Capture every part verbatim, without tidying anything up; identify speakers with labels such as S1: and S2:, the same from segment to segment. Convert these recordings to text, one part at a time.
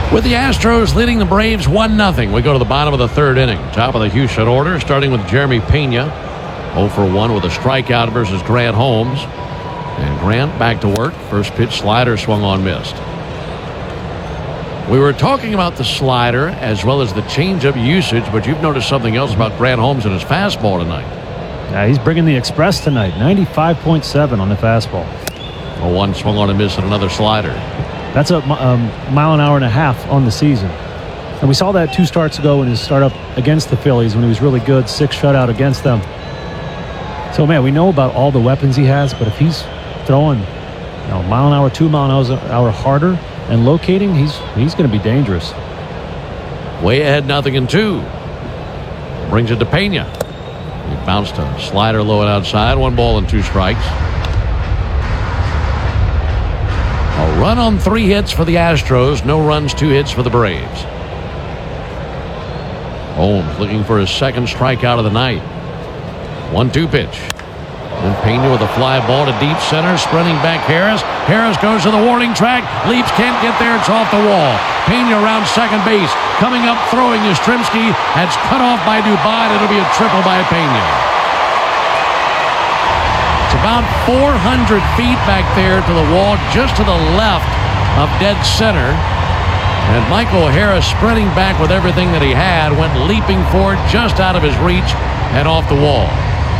S1: With the Astros leading the Braves one nothing, we go to the bottom of the third inning. Top of the Houston order, starting with Jeremy Pena. oh for one with a strikeout versus Grant Holmes. And Grant back to work. First pitch slider swung on, missed. We were talking about the slider as well as the changeup usage, but you've noticed something else about Grant Holmes and his fastball tonight.
S2: Yeah, he's bringing the express tonight. ninety-five point seven on the fastball.
S1: oh one swung on and missed, and another slider.
S2: That's a um, mile an hour and a half on the season. And we saw that two starts ago in his startup against the Phillies when he was really good, six shutout against them. So, man, we know about all the weapons he has, but if he's throwing you know, mile an hour, two mile an hour harder and locating, he's he's going to be dangerous.
S1: Way ahead, nothing in two. Brings it to Pena. He bounced a slider low and outside. One ball and two strikes. A run on three hits for the Astros. No runs, two hits for the Braves. Holmes looking for his second strikeout of the night. one two pitch. And Pena with a fly ball to deep center. Sprinting back Harris. Harris goes to the warning track. Leaps, can't get there. It's off the wall. Pena around second base. Coming up, throwing is Yastrzemski. That's cut off by Dubon. It'll be a triple by Pena. It's about four hundred feet back there to the wall, just to the left of dead center. And Michael Harris, sprinting back with everything that he had, went leaping forward just out of his reach and off the wall.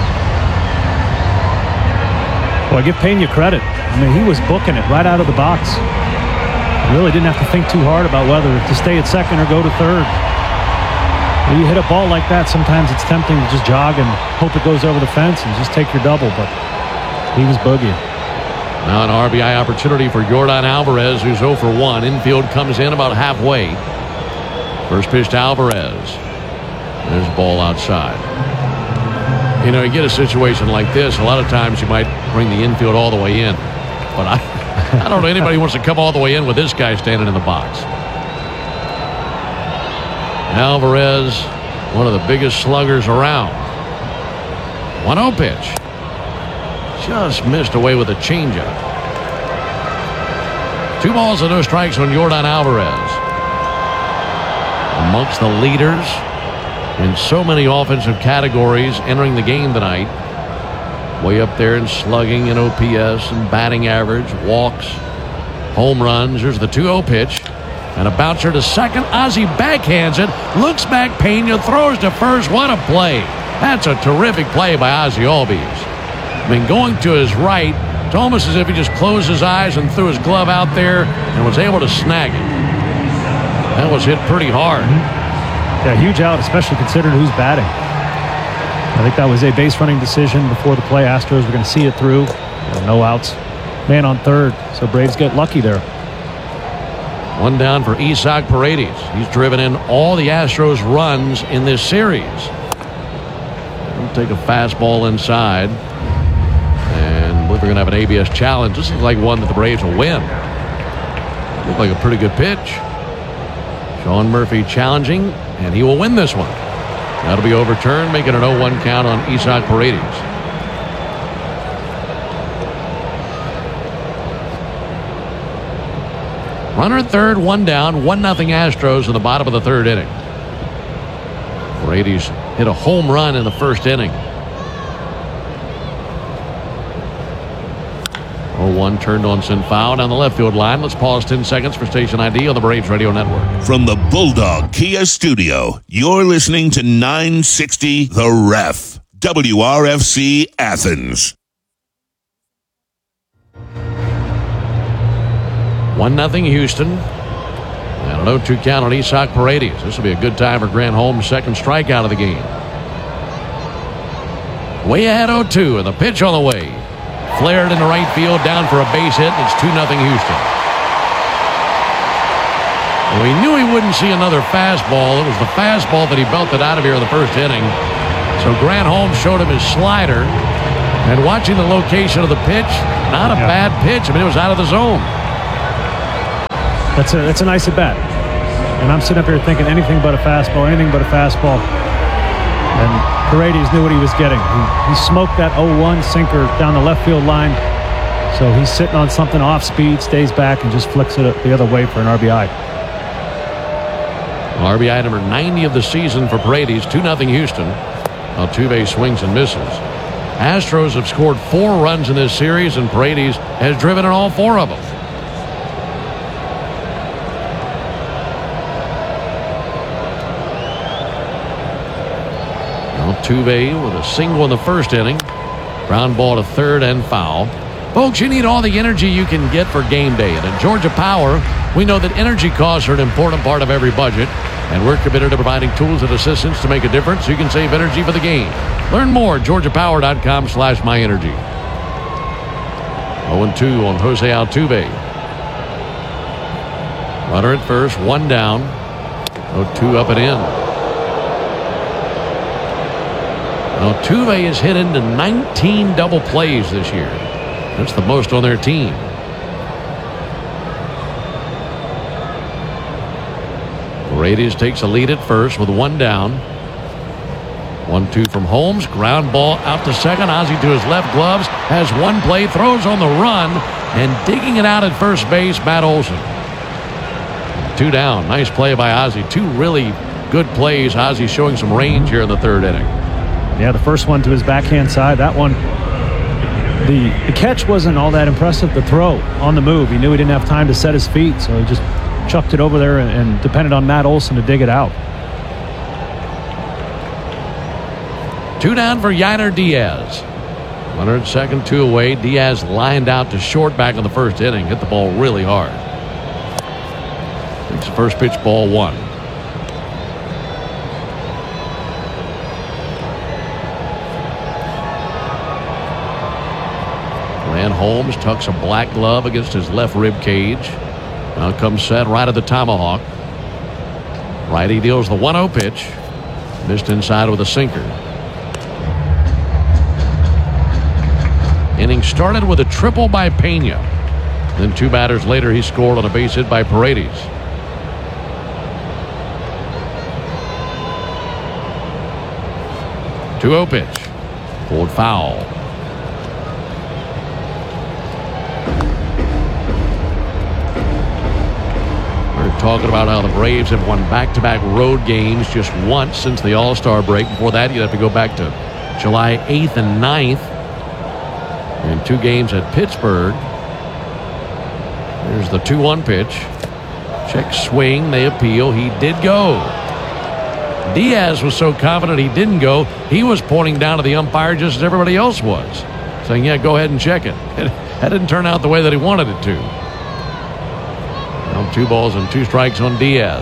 S2: Well, I give Pena credit. I mean, he was booking it right out of the box. He really didn't have to think too hard about whether to stay at second or go to third. When you hit a ball like that, sometimes it's tempting to just jog and hope it goes over the fence and just take your double, but he was boogieing.
S1: Now an R B I opportunity for Yordan Alvarez, who's oh for one. Infield comes in about halfway. First pitch to Alvarez. There's a ball outside. You know, you get a situation like this, a lot of times you might bring the infield all the way in. But I, I don't know anybody who wants to come all the way in with this guy standing in the box. Alvarez, one of the biggest sluggers around. one oh pitch. Just missed away with a changeup. Two balls and no strikes on Yordan Alvarez. Amongst the leaders in so many offensive categories entering the game tonight. Way up there in slugging and O P S and batting average, walks, home runs. Here's the two oh pitch. And a bouncer to second. Ozzie backhands it. Looks back. Pena throws to first. What a play. That's a terrific play by Ozzie Albies. I mean, going to his right, it's almost as if he just closed his eyes and threw his glove out there and was able to snag it. That was hit pretty hard.
S2: Yeah, huge out, especially considering who's batting. I think that was a base running decision before the play. Astros were going to see it through. No outs. Man on third, so Braves get lucky there.
S1: One down for Isaac Paredes. He's driven in all the Astros runs in this series. He'll take a fastball inside. And we're going to have an A B S challenge. This looks like one that the Braves will win. Looks like a pretty good pitch. Sean Murphy challenging, and he will win this one. That'll be overturned, making an oh one count on Isaac Paredes. Runner at third, one down, one nothing Astros in the bottom of the third inning. Paredes hit a home run in the first inning. oh one turned on sin foul down the left field line. Let's pause ten seconds for station I D on the Braves Radio Network.
S3: From the Bulldog Kia Studio, you're listening to nine sixty The Ref, W R F C Athens.
S1: one nothing Houston. And an oh two count on Isaac Paredes. This will be a good time for Grant Holmes' second strikeout of the game. Way ahead oh two, and the pitch on the way. Flared in the right field, down for a base hit, and it's two nothing Houston. Well, we knew he wouldn't see another fastball. It was the fastball that he belted out of here in the first inning. So Grant Holmes showed him his slider. And watching the location of the pitch, not a yeah. bad pitch. I mean, it was out of the zone.
S2: That's a, that's a nice at-bat. And I'm sitting up here thinking anything but a fastball, anything but a fastball. And Paredes knew what he was getting. He, he smoked that oh one sinker down the left field line. So he's sitting on something off speed, stays back, and just flicks it the other way for an R B I.
S1: R B I number ninety of the season for Paredes. two nothing Houston. Altuve swings and misses. Astros have scored four runs in this series, and Paredes has driven in all four of them. Altuve with a single in the first inning. Ground ball to third and foul. Folks, you need all the energy you can get for game day. And at Georgia Power, we know that energy costs are an important part of every budget. And we're committed to providing tools and assistance to make a difference so you can save energy for the game. Learn more at georgia power dot com slash my energy. oh and two on Jose Altuve. Runner at first, one down. oh two up and in. Altuve has hit into nineteen double plays this year. That's the most on their team. Paredes takes a lead at first with one down. one two from Holmes. Ground ball out to second. Ozzie to his left, gloves. Has one play. Throws on the run. And digging it out at first base, Matt Olson. Two down. Nice play by Ozzie. Two really good plays. Ozzie showing some range here in the third inning.
S2: Yeah, the first one to his backhand side. That one, the, the catch wasn't all that impressive. The throw on the move. He knew he didn't have time to set his feet, so he just chucked it over there and, and depended on Matt Olson to dig it out.
S1: Two down for Yainer Diaz. Runner at second, two away. Diaz lined out to short back in the first inning. Hit the ball really hard. Takes the first pitch, ball one. Grant Holmes tucks a black glove against his left rib cage. Now comes set right at the tomahawk. Righty deals the one oh pitch. Missed inside with a sinker. Inning started with a triple by Pena. Then two batters later, he scored on a base hit by Paredes. two oh pitch. Pulled foul. Talking about how the Braves have won back-to-back road games just once since the All-Star break. Before that, you'd have to go back to July eighth and ninth. And two games at Pittsburgh. There's the two one pitch. Check swing. They appeal. He did go. Diaz was so confident he didn't go, he was pointing down to the umpire just as everybody else was, saying, yeah, go ahead and check it. That didn't turn out the way that he wanted it to. Two balls and two strikes on Diaz.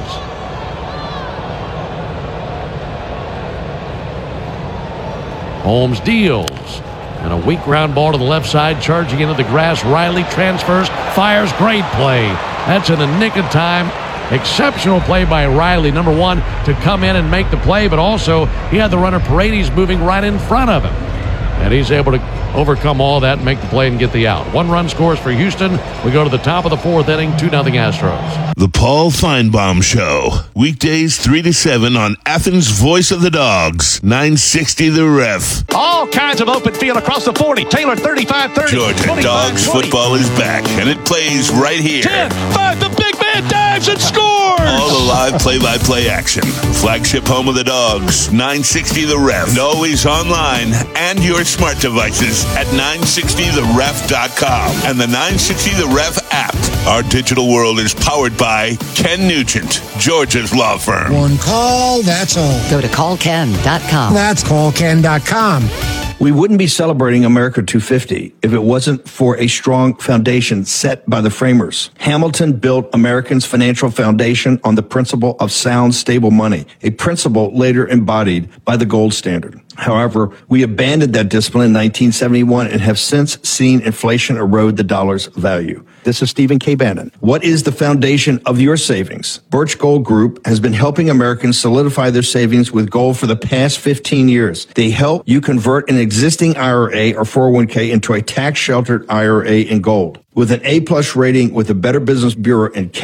S1: Holmes deals. And a weak ground ball to the left side, charging into the grass. Riley transfers, fires. Great play. That's in the nick of time. Exceptional play by Riley, number one, to come in and make the play, but also he had the runner Paredes moving right in front of him. And he's able to overcome all that and make the play and get the out. One run scores for Houston. We go to the top of the fourth inning, two nothing Astros.
S3: The Paul Feinbaum Show. Weekdays three to seven on Athens' Voice of the Dogs. nine sixty The Ref.
S4: All kinds of open field across the forty. Taylor thirty-five thirty.
S3: Georgia Dogs football is back, and it plays right here.
S4: ten five, the big man dives and scores!
S3: All the live play-by-play action. Flagship home of the Dogs, nine sixty The Ref. And always online and your smart devices at nine sixty the ref dot com and the nine sixty The Ref app. Our digital world is powered by Ken Nugent, Georgia's law firm.
S5: One call, that's all.
S6: Go to call ken dot com.
S5: That's call ken dot com.
S7: We wouldn't be celebrating America two fifty if it wasn't for a strong foundation set by the framers. Hamilton built Americans' financial foundation on the principle of sound, stable money, a principle later embodied by the gold standard. However, we abandoned that discipline in nineteen seventy-one and have since seen inflation erode the dollar's value. This is Stephen K. Bannon. What is the foundation of your savings? Birch Gold Group has been helping Americans solidify their savings with gold for the past fifteen years. They help you convert an existing I R A or four oh one k into a tax-sheltered I R A in gold. With an A-plus rating with the Better Business Bureau and